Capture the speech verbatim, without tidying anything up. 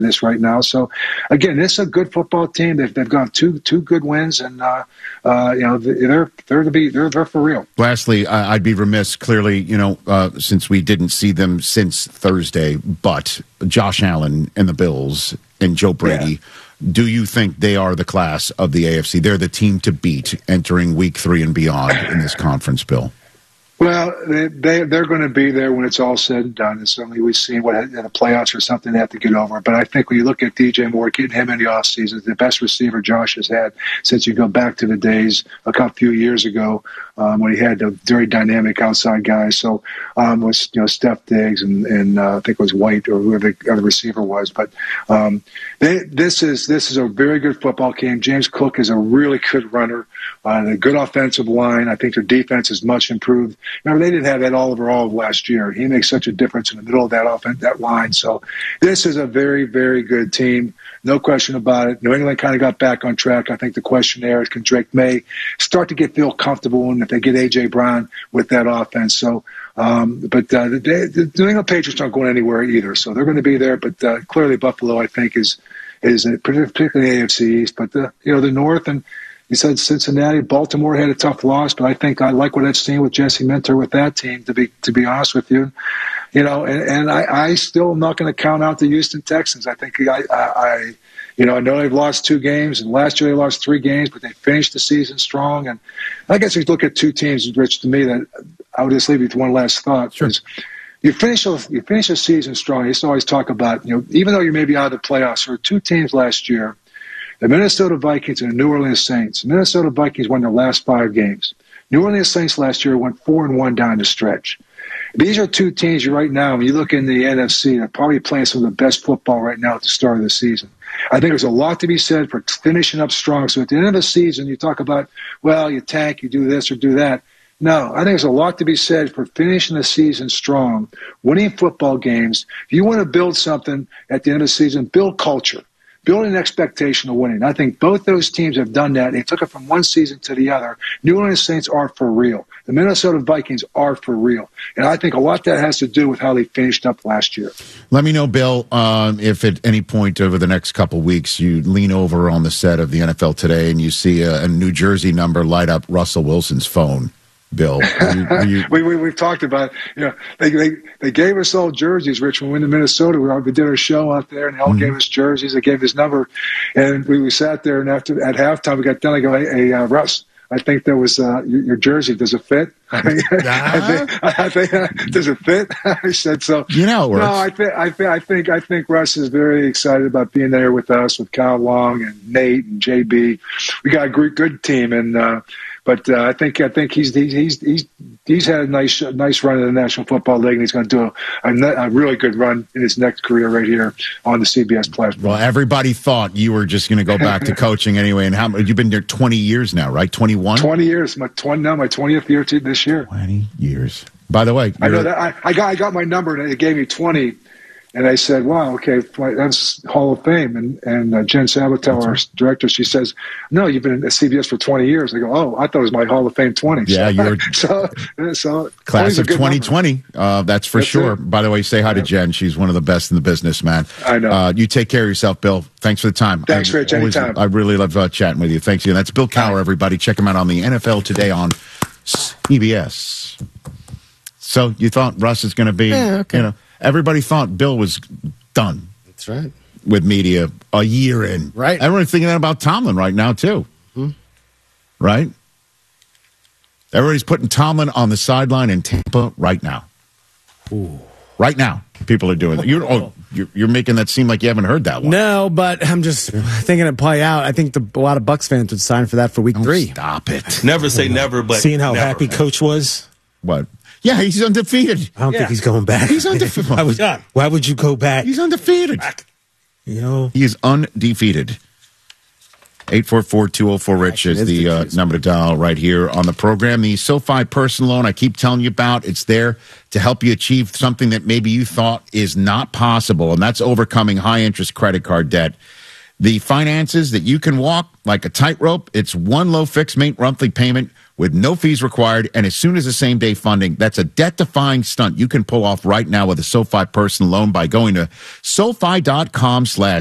this right now. So, again, this is a good football team. They've, they've got two two good wins, and uh, uh, you know they're they're to be they're they're for real. Lastly, I'd be remiss. Clearly, you know, uh, since we didn't see them since Thursday, but Josh Allen and the Bills and Joe Brady. Yeah. Do you think they are the class of the A F C? They're the team to beat entering Week Three and beyond in this conference, Bill. Well, they, they, they're going to be there when it's all said and done. And certainly we've seen what in the playoffs or something they have to get over. But I think when you look at D J Moore, getting him in the offseason, the best receiver Josh has had since you go back to the days a couple few years ago um, when he had a very dynamic outside guy. So um, was you know Steph Diggs and, and uh, I think it was White or whoever the other receiver was. But um, they, this is this is a very good football game. James Cook is a really good runner, uh, a good offensive line. I think their defense is much improved. Remember, they didn't have Ed Oliver all of last year. He makes such a difference in the middle of that offense, that line. So this is a very, very good team. No question about it. New England kind of got back on track. I think the question there is, can Drake May start to get feel comfortable and if they get A J. Brown with that offense? So, um, but uh, the, the New England Patriots aren't going anywhere either. So they're going to be there. But uh, clearly Buffalo, I think, is is particularly the A F C East. But, the, you know, the North and you said Cincinnati, Baltimore had a tough loss, but I think I like what I've seen with Jesse Minter with that team, to be to be honest with you. You know, and, and I, I still am not going to count out the Houston Texans. I think I, I, I, you know, I know they've lost two games, and last year they lost three games, but they finished the season strong. And I guess if you look at two teams, Rich, to me, that I would just leave you with one last thought. Sure. Is you finish a, you finish a season strong. You used to always talk about, you know, even though you may be out of the playoffs, there were two teams last year, the Minnesota Vikings and the New Orleans Saints. The Minnesota Vikings won their last five games. New Orleans Saints last year went four and one down the stretch. These are two teams right now, when you look in the N F C, they're probably playing some of the best football right now at the start of the season. I think there's a lot to be said for finishing up strong. So at the end of the season, you talk about, well, you tank, you do this or do that. No, I think there's a lot to be said for finishing the season strong, winning football games. If you want to build something at the end of the season, build culture. Building an expectation of winning. I think both those teams have done that. They took it from one season to the other. New Orleans Saints are for real. The Minnesota Vikings are for real. And I think a lot of that has to do with how they finished up last year. Let me know, Bill, um, if at any point over the next couple of weeks you lean over on the set of the N F L Today and you see a, a New Jersey number light up Russell Wilson's phone. Bill, were you, were you... we, we we've talked about it. You know, they they they gave us all jerseys, Rich. When we went to Minnesota, we, we did our show out there, and they all mm-hmm. gave us jerseys. They gave his number, and we, we sat there. And after at halftime, we got done. I go, hey, hey uh, Russ, I think that was uh, your, your jersey. Does it fit? I mean, uh-huh. I think, I think uh, does it fit? I said so. You know, it works. No, I think I think I think I think Russ is very excited about being there with us, with Kyle Long and Nate and J B. We got a great, good team, and. Uh, But uh, I think I think he's he's he's he's had a nice nice run in the National Football League, and he's going to do a, a, a really good run in his next career right here on the C B S platform. Well, everybody thought you were just going to go back to coaching anyway. And how you've been there twenty years now, right? twenty-one Twenty years. My twenty now my twentieth year this year. Twenty years. By the way, I know that I, I got I got my number, and it gave me twenty. And I said, wow, okay, that's Hall of Fame. And and uh, Jen Sabatel, our director, she says, no, you've been at C B S for twenty years. I go, oh, I thought it was my Hall of Fame twenty. Yeah, so, you're so, so class of twenty twenty. Uh, that's for that's sure. It. By the way, say hi yeah. to Jen. She's one of the best in the business, man. I know. Uh, you take care of yourself, Bill. Thanks for the time. Thanks, I, Rich. Always, anytime. I really love uh, chatting with you. Thanks you. That's Bill Cowher, everybody. Check him out on the N F L Today on C B S. So you thought Russ is going to be, yeah, okay. you know, everybody thought Bill was done. That's right. With media a year in. Right. Everyone's thinking that about Tomlin right now, too. Hmm. Right? Everybody's putting Tomlin on the sideline in Tampa right now. Ooh. Right now. People are doing that. You're, oh, you're, you're making that seem like you haven't heard that one. No, but I'm just thinking it play out. I think the, a lot of Bucs fans would sign for that for week oh, three. Stop it. Never say never, but seeing how never. happy Coach was. What? Yeah, he's undefeated. I don't yeah. think he's going back. He's undefeated. why, would, why would you go back? He's undefeated. You know, he is undefeated. eight four four, two oh four, Rich is the uh, number to dial right here on the program. The SoFi personal loan I keep telling you about, it's there to help you achieve something that maybe you thought is not possible, and that's overcoming high-interest credit card debt. The finances that you can walk like a tightrope, it's one low fixed monthly payment with no fees required and as soon as the same day funding. That's a debt-defying stunt you can pull off right now with a SoFi personal loan by going to SoFi.com slash